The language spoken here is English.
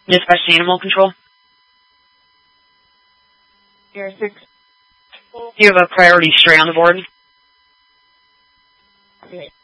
Dispatch to Animal Control. Air 6. You have a priority stray on the board. Okay.